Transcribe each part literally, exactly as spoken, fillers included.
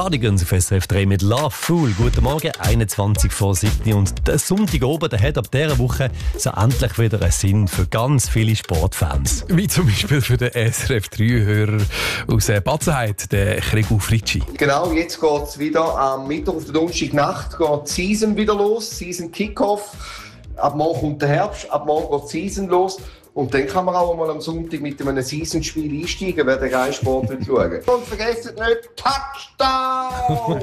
Cardigans auf S R F drei mit Love Fool. Guten Morgen, einundzwanzig vor sieben. Und der Sonntag oben, der hat ab dieser Woche so endlich wieder einen Sinn für ganz viele Sportfans. Wie zum Beispiel für den S R F drei-Hörer aus Batzenheit, den Krigu Fritschi. Genau, jetzt geht es wieder am Mittwoch auf der Donnerstagnacht geht die Season wieder los, Season Kickoff. Ab morgen kommt der Herbst, ab morgen geht die Season los. Und dann kann man auch mal am Sonntag mit einem Season-Spiel einsteigen, wer den geilen Sport will schauen. Und vergesst nicht, Touchdown!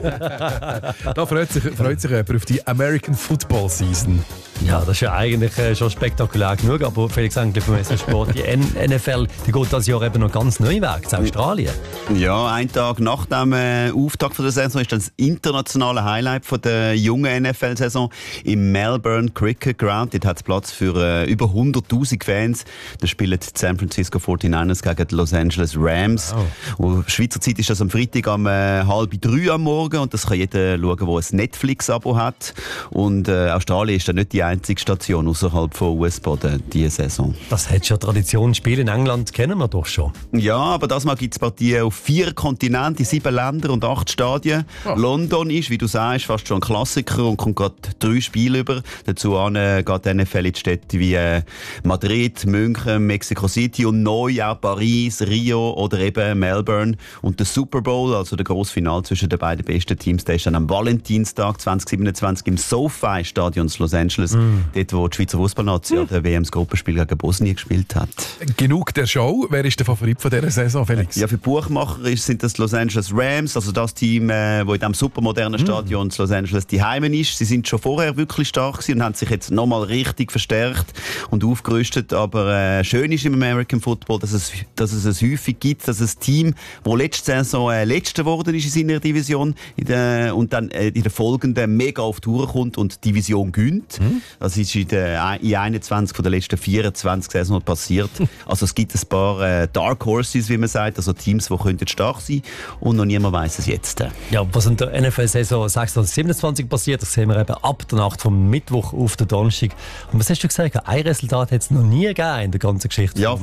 Da freut sich, freut sich jemand auf die American Football Season. Ja, das ist ja eigentlich äh, schon spektakulär genug, aber Felix Engel vom S R Sport, die N F L, die geht das Jahr eben noch ganz neu weg, zu Australien. Ja, ein Tag nach dem äh, Auftakt der Saison ist das internationale Highlight von der jungen N F L-Saison im Melbourne Cricket Ground. Dort hat es Platz für äh, über hunderttausend Fans. Da spielen die San Francisco forty-niners gegen die Los Angeles Rams. Wow. Und Schweizer Zeit ist das am Freitag um äh, halb drei am Morgen und das kann jeder schauen, der ein Netflix-Abo hat. Und äh, Australien ist dann nicht die einzige Station außerhalb von U S-Boden diese Saison. Das hat schon Tradition. Spiele in England kennen wir doch schon. Ja, aber das Mal gibt es Partien auf vier Kontinenten, sieben Länder und acht Stadien. Oh. London ist, wie du sagst, fast schon ein Klassiker und kommt gerade drei Spiele über. Dazu an, äh, geht die N F L in Städte wie äh, Madrid, München, Mexico City und neu auch Paris, Rio oder eben Melbourne. Und der Super Bowl, also der grosse Finale zwischen den beiden besten Teams, der ist dann am Valentinstag zwanzig siebenundzwanzig im SoFi-Stadion in Los Angeles. Mm. Dort, wo die Schweizer Fußballnation mm. der W M das Gruppenspiel gegen Bosnien gespielt hat. Genug der Show. Wer ist der Favorit von dieser Saison, Felix? Ja, für die Buchmacher sind das die Los Angeles Rams, also das Team, das in diesem supermodernen Stadion mm. Los Angeles die Heimen ist. Sie sind schon vorher wirklich stark gewesen und haben sich jetzt nochmal richtig verstärkt und aufgerüstet. Aber äh, schön ist im American Football, dass es, dass es es häufig gibt, dass ein Team, das letzte Saison äh, Letzter geworden ist in seiner Division in der, und dann äh, in der folgenden mega auf die Tour kommt und die Division gönnt. Mm. Das ist in, der, in einundzwanzig von den letzten vierundzwanzig Saisons passiert. Also es gibt ein paar äh, Dark Horses, wie man sagt, also Teams, die könnten stark sein und noch niemand weiss es jetzt. Ja, was in der N F L-Saison sechsundzwanzig siebenundzwanzig passiert, das sehen wir eben ab der Nacht vom Mittwoch auf den Donnerstag. Und was hast du gesagt? Ein Resultat hat es noch nie gegeben in der ganzen Geschichte. Ja,